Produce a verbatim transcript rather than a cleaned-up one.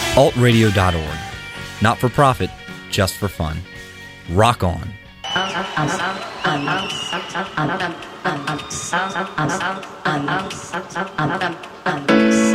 alt radio dot org. Not for profit, just for fun. Rock on. Um,